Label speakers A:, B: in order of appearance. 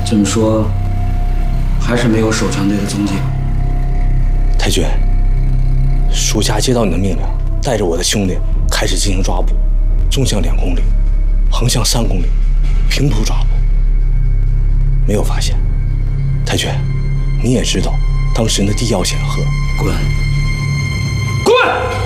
A: 这么说，还是没有守船队的踪迹。
B: 太君，属下接到你的命令，带着我的兄弟开始进行抓捕，纵向2公里，横向3公里，平铺抓捕，没有发现。太君，你也知道，当时那地要险恶。
A: 滚！